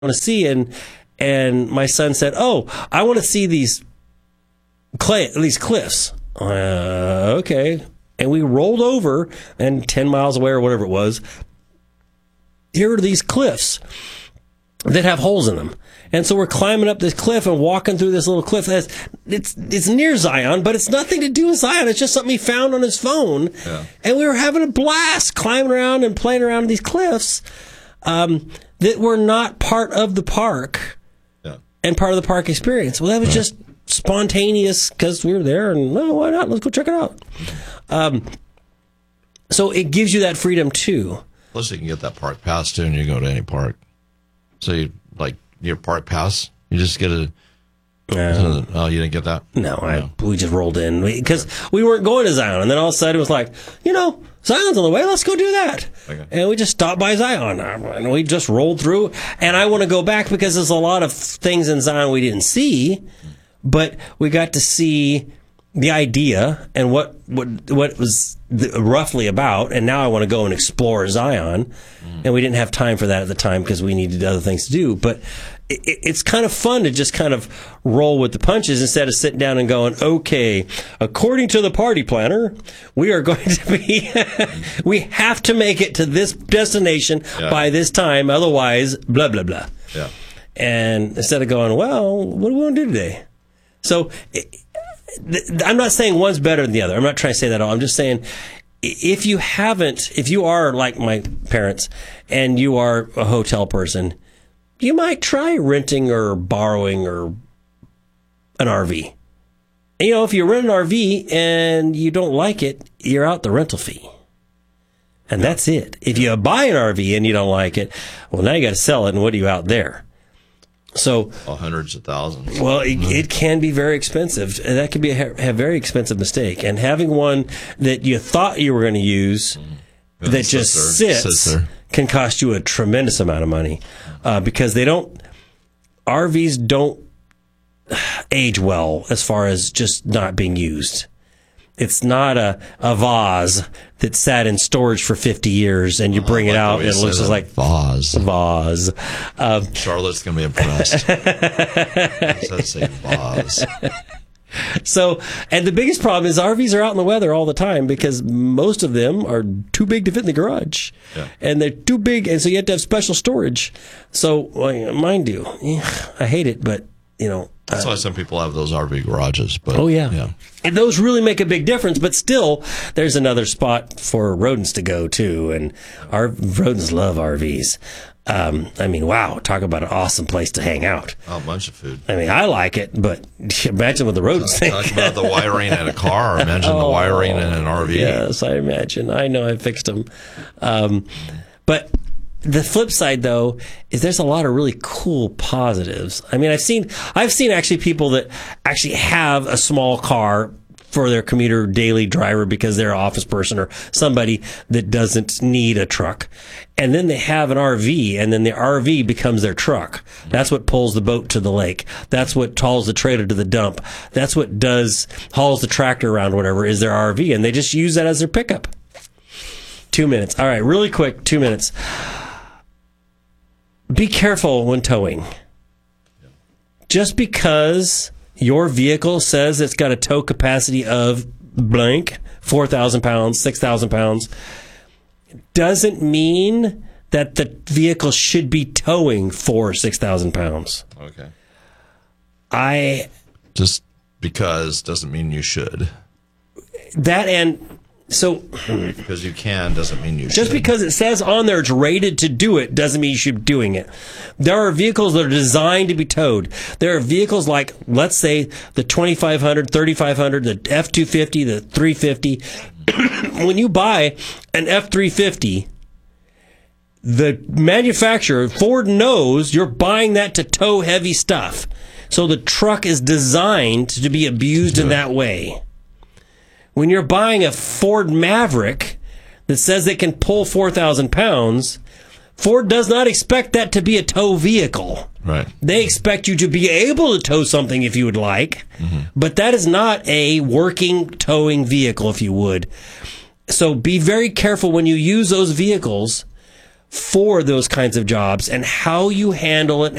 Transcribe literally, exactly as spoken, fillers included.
want to see. And and my son said, oh, I want to see these clay, these cliffs. Uh, okay. And we rolled over, and ten miles away or whatever it was, here are these cliffs that have holes in them. And so we're climbing up this cliff and walking through this little cliff. That's, it's it's near Zion, but it's nothing to do with Zion. It's just something he found on his phone. Yeah. And we were having a blast climbing around and playing around these cliffs um, that were not part of the park yeah. and part of the park experience. Well, that was right. just spontaneous because we were there, and well, why not? Let's go check it out. Um, so it gives you that freedom, too. Plus, you can get that park pass, too, and you go to any park. So, you like, your park pass, you just get a... Uh, oh, you didn't get that? No, I, no. we just rolled in. Because we, we weren't going to Zion. And then all of a sudden, it was like, you know, Zion's on the way. Let's go do that. Okay. And we just stopped by Zion. And we just rolled through. And I want to go back because there's a lot of things in Zion we didn't see. But we got to see the idea and what what, what it was roughly about. And now I want to go and explore Zion. Mm. And we didn't have time for that at the time because we needed other things to do. But it, it's kind of fun to just kind of roll with the punches instead of sitting down and going, okay, according to the party planner, we are going to be, we have to make it to this destination yeah. by this time. Otherwise, blah, blah, blah. Yeah. And instead of going, well, what do we want to do today? So I'm not saying one's better than the other. I'm not trying to say that at all. I'm just saying if you haven't, if you are like my parents and you are a hotel person, you might try renting or borrowing or an R V. And, you know, if you rent an R V and you don't like it, you're out the rental fee. And that's it. If you buy an R V and you don't like it, well, now you got to sell it, and what are you out there? So, well, hundreds of thousands. Well, it, it can be very expensive. And that can be a, a very expensive mistake. And having one that you thought you were going to use mm-hmm. that just sits, sits can cost you a tremendous amount of money uh, because they don't. R Vs don't age well as far as just not being used. It's not a, a vase that sat in storage for fifty years and you bring like it out and it looks just like vase. Vase. Um, Charlotte's going to be impressed. Let's say vase. So, and the biggest problem is R Vs are out in the weather all the time because most of them are too big to fit in the garage. Yeah. And they're too big, and so you have to have special storage. So, well, mine do. Yeah, I hate it, but, you know. That's why some people have those R V garages. But, oh, yeah. yeah. And those really make a big difference, but still, there's another spot for rodents to go, too. And our rodents love R Vs. Um, I mean, wow, talk about an awesome place to hang out. Oh, a bunch of food. I mean, I like it, but imagine what the rodents think. Talk about the wiring in a car. Imagine oh, the wiring in an R V. Yes, I imagine. I know I fixed them. Um, but the flip side, though, is there's a lot of really cool positives. I mean, I've seen I've seen actually people that actually have a small car for their commuter daily driver because they're an office person or somebody that doesn't need a truck. And then they have an R V, and then the R V becomes their truck. That's what pulls the boat to the lake. That's what hauls the trailer to the dump. That's what does hauls the tractor around, whatever, is their R V. And they just use that as their pickup. Two minutes. All right, really quick, two minutes. Be careful when towing. Just because your vehicle says it's got a tow capacity of blank, four thousand pounds, six thousand pounds, doesn't mean that the vehicle should be towing four or six thousand pounds. Okay. I just because doesn't mean you should. That and so because you can doesn't mean you just should. Just because it says on there it's rated to do it doesn't mean you should be doing it. There are vehicles that are designed to be towed. There are vehicles like, let's say, the twenty-five hundred, thirty-five hundred, the F two fifty, the three fifty. When you buy an F three fifty, the manufacturer, Ford, knows you're buying that to tow heavy stuff. So the truck is designed to be abused in that way. When you're buying a Ford Maverick that says it can pull four thousand pounds, Ford does not expect that to be a tow vehicle. Right. They expect you to be able to tow something if you would like, mm-hmm. but that is not a working towing vehicle, if you would. So be very careful when you use those vehicles for those kinds of jobs and how you handle it,